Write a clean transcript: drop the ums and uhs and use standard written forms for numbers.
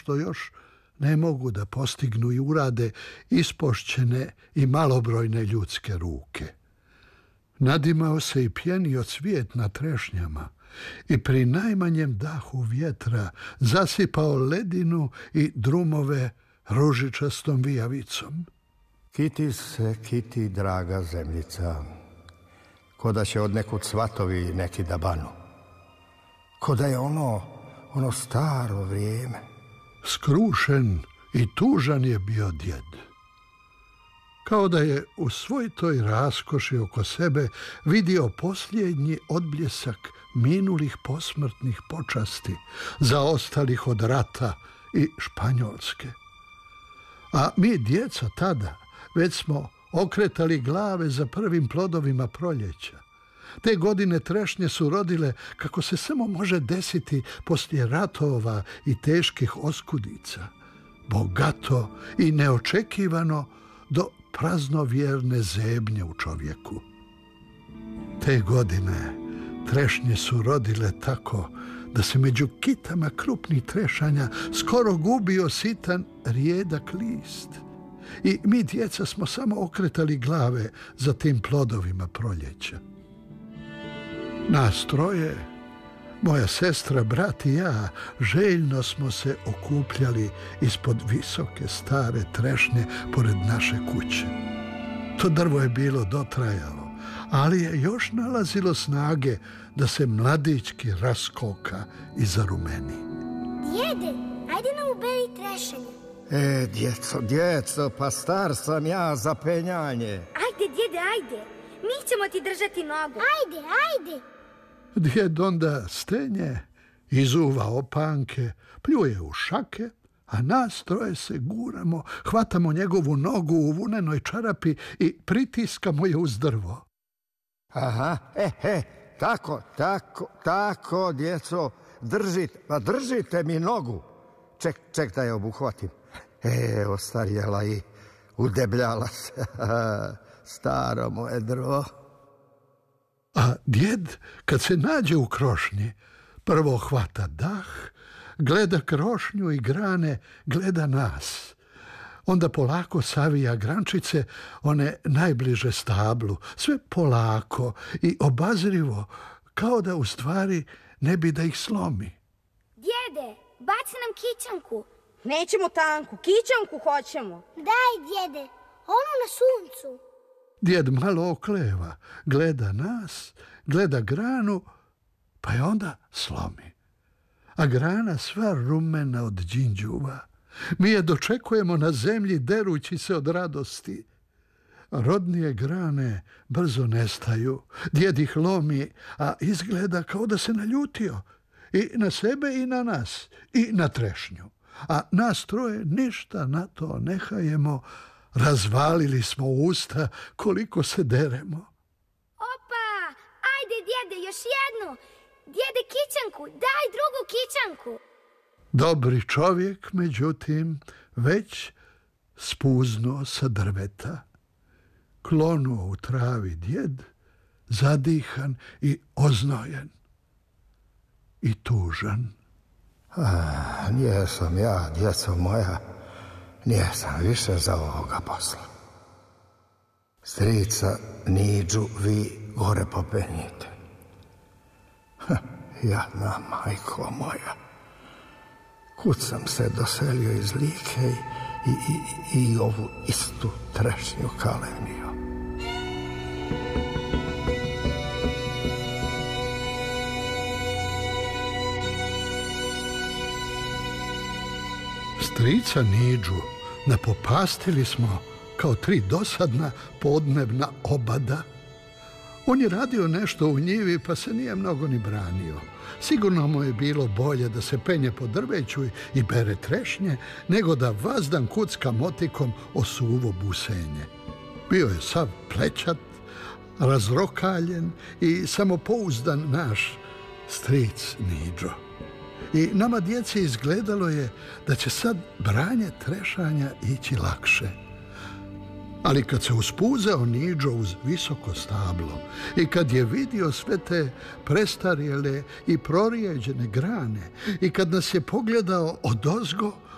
što još ne mogu da postignu i urade ispošćene i malobrojne ljudske ruke. Nadimao se i pjenio cvijet na trešnjama i pri najmanjem dahu vjetra zasipao ledinu i drumove ružičastom vijavicom. Kiti se, kiti, draga zemljica, ko da će od nekud svatovi neki da banu. Ko da je ono staro vrijeme. Skrušen i tužan je bio djed. Kao da je u svoj toj raskoši oko sebe vidio posljednji odbljesak minulih posmrtnih počasti, zaostalih od rata i Španjolske. A mi, djeca, tada već smo okretali glave za prvim plodovima proljeća. Te godine trešnje su rodile kako se samo može desiti poslije ratova i teških oskudica. Bogato i neočekivano do praznovjerne zebnje u čovjeku. Te godine trešnje su rodile tako da se među kitama krupnih trešanja skoro gubio sitan rijedak list. I mi, djeca, smo samo okretali glave za tim plodovima proljeća. Nas troje, moja sestra, brat i ja, željno smo se okupljali ispod visoke stare trešnje pored naše kuće. To drvo je bilo dotrajalo, ali je još nalazilo snage da se mladićki raskoka i zarumeni. Djede, ajde nam uberi trešanje. Djeco, pa star sam ja za penjanje. Ajde, djede, ajde. Mi ćemo ti držati nogu. Ajde. Djed onda stenje, izuva opanke, pljuje u šake, a nas troje se guramo, hvatamo njegovu nogu u vunenoj čarapi i pritiskamo je uz drvo. Aha, tako, djeco, držite mi nogu. Ček da je obuhvatim. Ostarjela i udebljala se. Staro moje drvo. A djed, kad se nađe u krošnji, prvo hvata dah, gleda krošnju i grane, gleda nas. Onda polako savija grančice, one najbliže stablu, sve polako i obazrivo, kao da u stvari ne bi da ih slomi. Djede, baci nam kićanku. Nećemo tanku, kićanku hoćemo. Daj, djede, ono na suncu. Djed malo okleva, gleda nas, gleda granu, pa je onda slomi. A grana sva rumena od đinđuva. Mi je dočekujemo na zemlji derući se od radosti. Rodnije grane brzo nestaju, djed ih lomi, a izgleda kao da se naljutio. I na sebe i na nas, i na trešnju. A nas troje ništa na to nehajemo, razvalili smo usta koliko se deremo. Opa, ajde djede, još jednu. Djede, kićanku, daj drugu kićanku. Dobri čovjek, međutim, već spuznuo sa drveta. Klonuo u travi djed, zadihan i oznojen. I tužan. Nijesam ja, djeco moja, nijesam više za ovoga posla. Strica Niđu vi gore popenjite. Jadna majko moja, kud sam se doselio iz Like i ovu istu trešnju kalemio. Strica Niđu napopastili smo kao 3 dosadna podnevna obada. On je radio nešto u njivi, pa se nije mnogo ni branio. Sigurno mu je bilo bolje da se penje po drveću i bere trešnje, nego da vazdan kucka motikom o suvo busenje. Bio je sav plećat, razrokaljen i samopouzdan naš stric Niđo. I nama djeci izgledalo je da će sad branje trešanja ići lakše. Ali kad se uspuzao Niđo uz visoko stablo i kad je vidio sve te prestarjele i prorijeđene grane i kad nas je pogledao odozgo,